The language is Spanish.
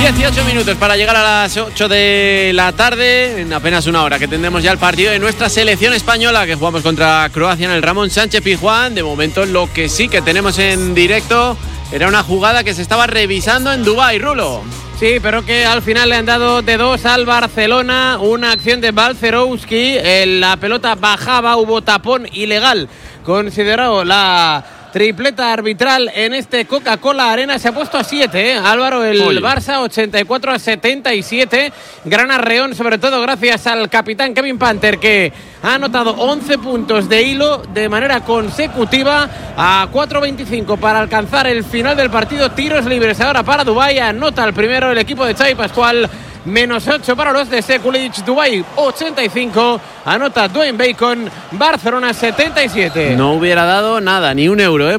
18 minutos para llegar a las 8 de la tarde. En apenas una hora que tendremos ya el partido de nuestra selección española, que jugamos contra Croacia en el Ramón Sánchez Pizjuán. De momento lo que sí que tenemos en directo era una jugada que se estaba revisando en Dubái, Rulo. Sí, pero que al final le han dado de 2 al Barcelona. Una acción de Balcerowski. La pelota bajaba, hubo tapón ilegal. Considerado la tripleta arbitral en este Coca-Cola Arena. Se ha puesto a 7, Álvaro, el Barça, 84-77. Gran arreón, sobre todo gracias al capitán Kevin Panther, que ha anotado 11 puntos de hilo de manera consecutiva. A 4:25 para alcanzar el final del partido. Tiros libres ahora para Dubái. Anota el primero el equipo de Xavi Pascual. -8 para los de Sekulic. Dubái 85. Anota Dwayne Bacon. Barcelona 77. No hubiera dado nada, ni un euro,